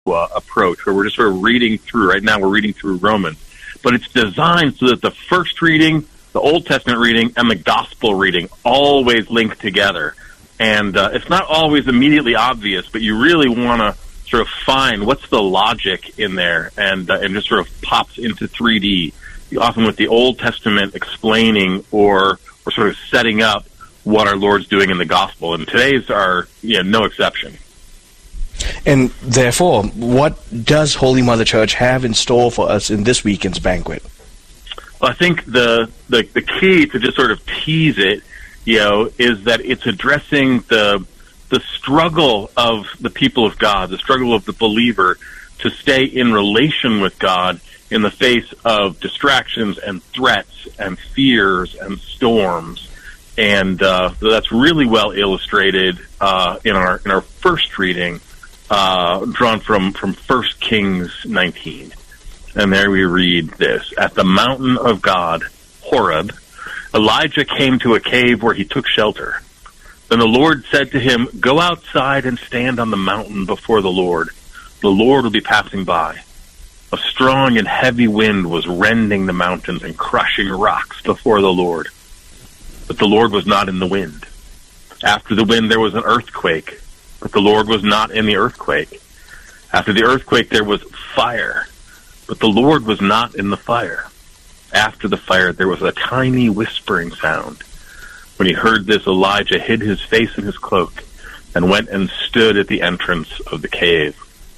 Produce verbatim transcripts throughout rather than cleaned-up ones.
uh, approach, where we're just sort of reading through. Right now we're reading through Romans. But it's designed so that the first reading, the Old Testament reading, and the Gospel reading always link together. And uh, it's not always immediately obvious, but you really want to sort of find what's the logic in there, and uh, and just sort of pops into three D, often with the Old Testament explaining or or sort of setting up what our Lord's doing in the Gospel. And today's are yeah, no exception. And therefore, what does Holy Mother Church have in store for us in this weekend's banquet? Well, I think the, the the key to just sort of tease it, you know, is that it's addressing the the struggle of the people of God, the struggle of the believer to stay in relation with God in the face of distractions and threats and fears and storms. And uh, that's really well illustrated uh, in our in our first reading, uh, drawn from, from First Kings nineteen. And there we read this. At the mountain of God, Horeb, Elijah came to a cave where he took shelter. Then the Lord said to him, "Go outside and stand on the mountain before the Lord. The Lord will be passing by." A strong and heavy wind was rending the mountains and crushing rocks before the Lord. But the Lord was not in the wind. After the wind there was an earthquake, but the Lord was not in the earthquake. After the earthquake there was fire, but the Lord was not in the fire. After the fire there was a tiny whispering sound. When he heard this, Elijah hid his face in his cloak and went and stood at the entrance of the cave.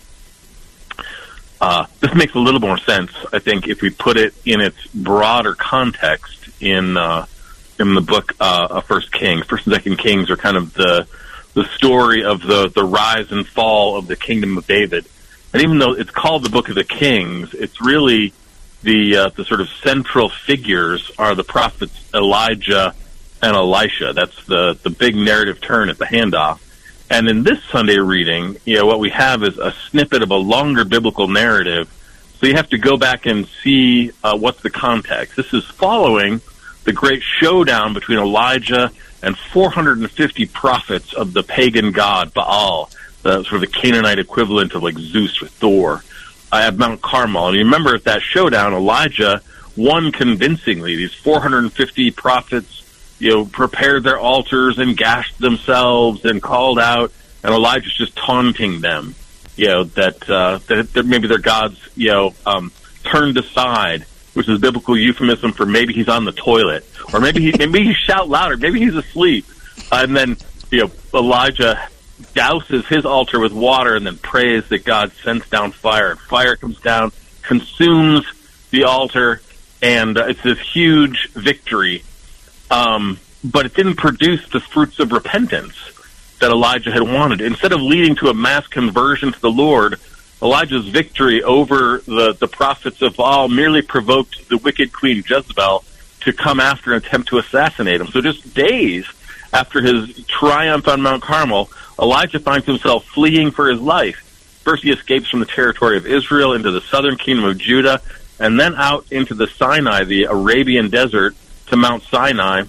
Uh, this makes a little more sense, I think, if we put it in its broader context in uh, in the book uh, of First Kings. First and Second Kings are kind of the the story of the, the rise and fall of the kingdom of David. And even though it's called the Book of the Kings, it's really the uh, the sort of central figures are the prophets Elijah and Elisha. That's the, the big narrative turn at the handoff. And in this Sunday reading, you know, what we have is a snippet of a longer biblical narrative. So you have to go back and see uh, what's the context. This is following the great showdown between Elijah and four hundred fifty prophets of the pagan god Baal, the sort of the Canaanite equivalent of like Zeus or Thor, uh, at Mount Carmel. And you remember at that showdown, Elijah won convincingly. These four hundred fifty prophets, you know, prepared their altars and gashed themselves and called out, and Elijah's just taunting them, you know, that, uh, that, that maybe their gods, you know, um, turned aside, which is a biblical euphemism for maybe he's on the toilet, or maybe he, maybe he shout louder, maybe he's asleep. Uh, and then, you know, Elijah douses his altar with water and then prays that God sends down fire, and fire comes down, consumes the altar, and uh, it's this huge victory. Um, but it didn't produce the fruits of repentance that Elijah had wanted. Instead of leading to a mass conversion to the Lord, Elijah's victory over the, the prophets of Baal merely provoked the wicked queen Jezebel to come after and attempt to assassinate him. So just days after his triumph on Mount Carmel, Elijah finds himself fleeing for his life. First he escapes from the territory of Israel into the southern kingdom of Judah, and then out into the Sinai, the Arabian desert, to Mount Sinai,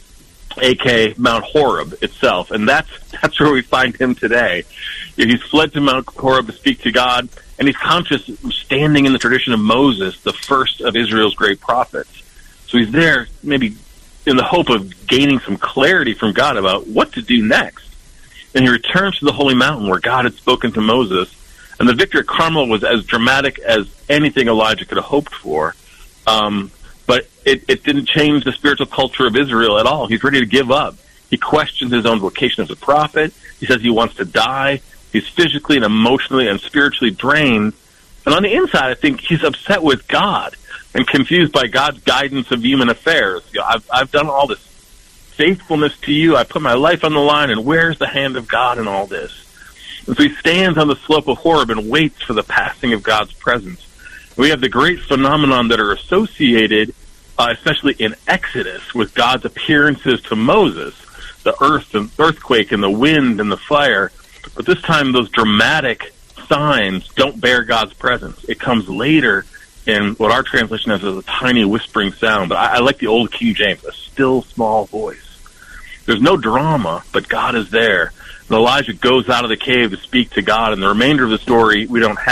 aka Mount Horeb itself. And that's that's where we find him today. He's fled to Mount Horeb to speak to God, and he's conscious standing in the tradition of Moses, the first of Israel's great prophets. So he's there maybe in the hope of gaining some clarity from God about what to do next. And he returns to the holy mountain where God had spoken to Moses. And the victory at Carmel was as dramatic as anything Elijah could have hoped for. Um, but it, it didn't change the spiritual culture of Israel at all. He's ready to give up. He questions his own vocation as a prophet. He says he wants to die. He's physically and emotionally and spiritually drained. And on the inside, I think he's upset with God and confused by God's guidance of human affairs. You know, I've, I've done all this faithfulness to you. I put my life on the line, and where's the hand of God in all this? And so he stands on the slope of Horeb and waits for the passing of God's presence. We have the great phenomenon that are associated, uh, especially in Exodus, with God's appearances to Moses, the earth and earthquake and the wind and the fire. But this time those dramatic signs don't bear God's presence. It comes later in what our translation has as a tiny whispering sound. But I, I like the old King James, a still small voice. There's no drama, but God is there. And Elijah goes out of the cave to speak to God, and the remainder of the story we don't